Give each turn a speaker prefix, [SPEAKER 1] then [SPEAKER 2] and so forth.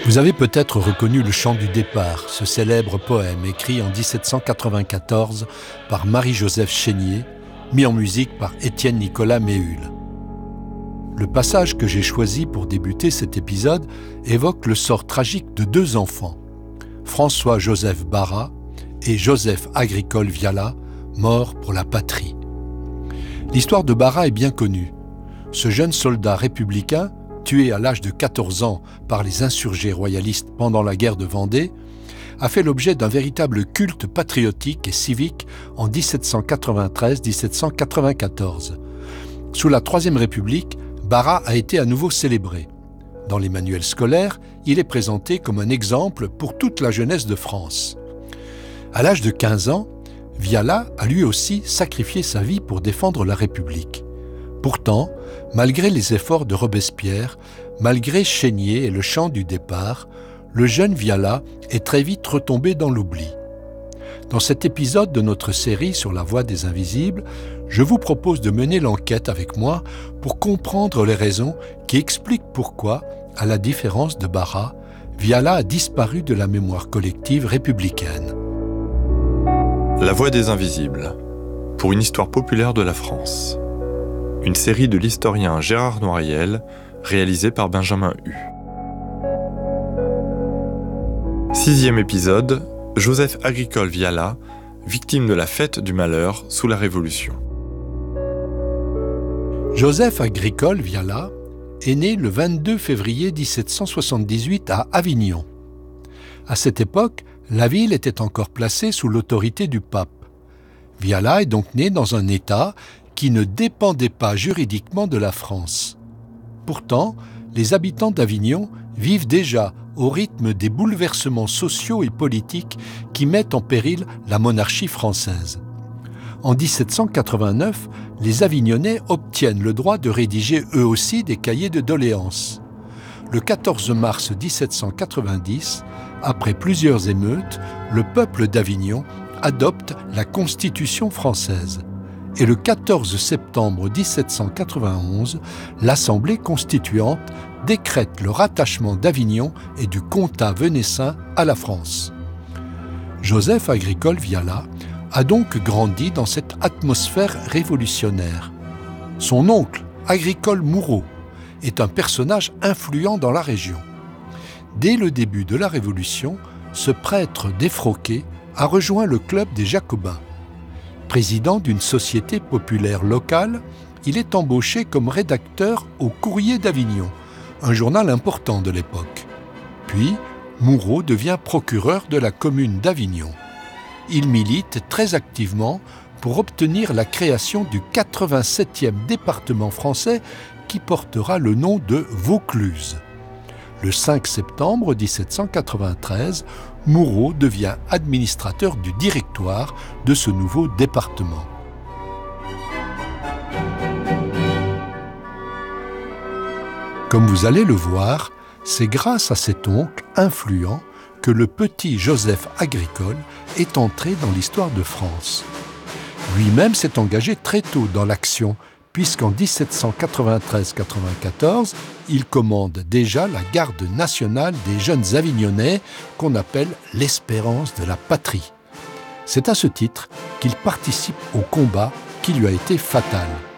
[SPEAKER 1] Vous avez peut-être reconnu le chant du départ, ce célèbre poème écrit en 1794 par Marie-Joseph Chénier, mis en musique par Étienne Nicolas Méhul. Le passage que j'ai choisi pour débuter cet épisode évoque le sort tragique de deux enfants, François-Joseph Barras et Joseph Agricole Viala, morts pour la patrie. L'histoire de Barras est bien connue. Ce jeune soldat républicain, tué à l'âge de 14 ans par les insurgés royalistes pendant la guerre de Vendée, a fait l'objet d'un véritable culte patriotique et civique en 1793-1794. Sous la Troisième République, Barras a été à nouveau célébré. Dans les manuels scolaires, il est présenté comme un exemple pour toute la jeunesse de France. À l'âge de 15 ans, Viala a lui aussi sacrifié sa vie pour défendre la République. Pourtant, malgré les efforts de Robespierre, malgré Chénier et le chant du départ, le jeune Viala est très vite retombé dans l'oubli. Dans cet épisode de notre série sur la voie des invisibles, je vous propose de mener l'enquête avec moi pour comprendre les raisons qui expliquent pourquoi, à la différence de Barras, Viala a disparu de la mémoire collective républicaine.
[SPEAKER 2] La voie des invisibles, pour une histoire populaire de la France. Une série de l'historien Gérard Noiriel, réalisée par Benjamin Hu. 6e épisode, Joseph Agricole Viala, victime de la fête du malheur sous la Révolution.
[SPEAKER 1] Joseph Agricole Viala est né le 22 février 1778 à Avignon. À cette époque, la ville était encore placée sous l'autorité du pape. Viala est donc né dans un État qui ne dépendait pas juridiquement de la France. Pourtant, les habitants d'Avignon vivent déjà au rythme des bouleversements sociaux et politiques qui mettent en péril la monarchie française. En 1789, les Avignonnais obtiennent le droit de rédiger eux aussi des cahiers de doléances. Le 14 mars 1790, après plusieurs émeutes, le peuple d'Avignon adopte la Constitution française. Et le 14 septembre 1791, l'Assemblée constituante décrète le rattachement d'Avignon et du comtat venessin à la France. Joseph Agricole Viala a donc grandi dans cette atmosphère révolutionnaire. Son oncle, Agricole Moureau, est un personnage influent dans la région. Dès le début de la Révolution, ce prêtre défroqué a rejoint le club des Jacobins. Président d'une société populaire locale, il est embauché comme rédacteur au Courrier d'Avignon, un journal important de l'époque. Puis, Moureau devient procureur de la commune d'Avignon. Il milite très activement pour obtenir la création du 87e département français qui portera le nom de Vaucluse. Le 5 septembre 1793, Moureau devient administrateur du directoire de ce nouveau département. Comme vous allez le voir, c'est grâce à cet oncle influent que le petit Joseph Agricole est entré dans l'histoire de France. Lui-même s'est engagé très tôt dans l'action, puisqu'en 1793-94, il commande déjà la garde nationale des jeunes Avignonnais qu'on appelle l'espérance de la patrie. C'est à ce titre qu'il participe au combat qui lui a été fatal.